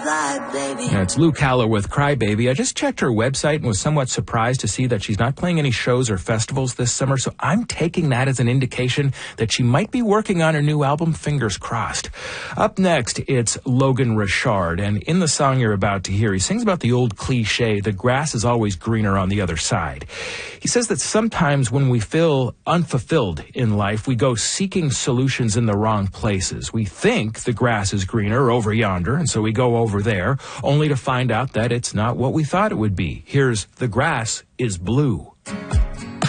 Yeah, it's Lou Calla with Cry Baby. I just checked her website and was somewhat surprised to see that she's not playing any shows or festivals this summer, so I'm taking that as an indication that she might be working on her new album, fingers crossed. Up next, it's Logan Richard, and in the song you're about to hear, he sings about the old cliche, the grass is always greener on the other side. He says that sometimes when we feel unfulfilled in life, we go seeking solutions in the wrong places. We think the grass is greener over yonder, and so we go over there, only to find out that it's not what we thought it would be. Here's The Grass is Blue.